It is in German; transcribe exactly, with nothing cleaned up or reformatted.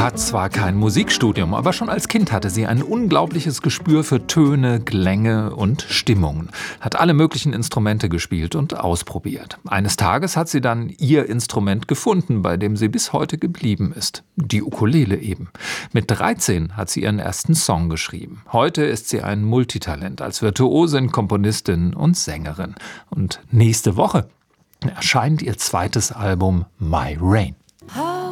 hat zwar kein Musikstudium, aber schon als Kind hatte sie ein unglaubliches Gespür für Töne, Klänge und Stimmungen. Hat alle möglichen Instrumente gespielt und ausprobiert. Eines Tages hat sie dann ihr Instrument gefunden, bei dem sie bis heute geblieben ist. Die Ukulele eben. Mit dreizehn hat sie ihren ersten Song geschrieben. Heute ist sie ein Multitalent als Virtuosin, Komponistin und Sängerin. Und nächste Woche erscheint ihr zweites Album My Rain.